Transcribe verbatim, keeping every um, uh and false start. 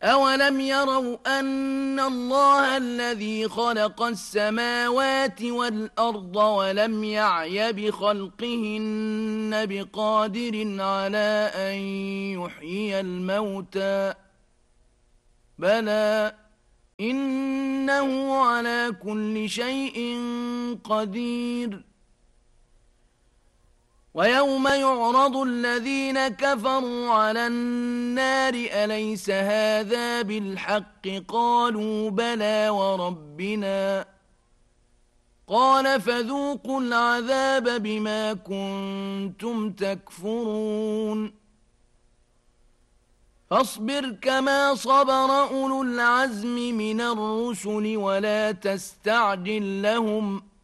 أولم يروا أن الله الذي خلق السماوات والأرض ولم يعي بخلقهن بقادر على أن يحيي الموتى بلى إنه على كل شيء قدير ويوم يعرض الذين كفروا على النار أليس هذا بالحق قالوا بلى وربنا قال فذوقوا العذاب بما كنتم تكفرون فاصبر كما صبر أولو العزم من الرسل ولا تستعجل لهم